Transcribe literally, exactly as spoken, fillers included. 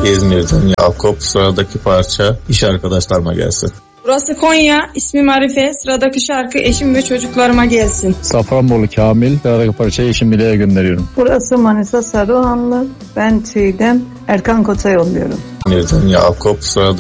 İzmir'den Yakup. Sıradaki parça iş arkadaşlarıma gelsin. Burası Konya, ismim Arife. Sıradaki şarkı eşim ve çocuklarıma gelsin. Safranbolu Kamil, sıradaki parçayı eşim Mile'ye gönderiyorum. Burası Manisa Saruhanlı, ben Çiğdem, Erkan Koç'a yolluyorum. İzmir'den Yakup. Sıradaki